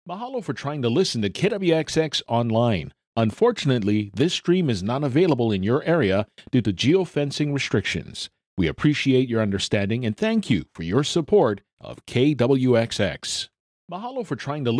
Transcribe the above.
Mahalo for trying to listen to KWXX online. Unfortunately, this stream is not available in your area due to geofencing restrictions. We appreciate your understanding and thank you for your support of KWXX. Mahalo for trying to